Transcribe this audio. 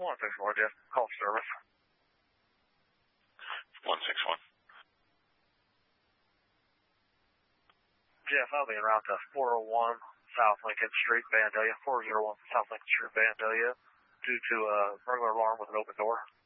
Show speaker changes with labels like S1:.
S1: 161, Jeff. Call service.
S2: 161.
S1: Jeff, I'll be en route to 401 South Lincoln Street, Vandalia. 401 South Lincoln Street, Vandalia, due to a burglar alarm with an open door.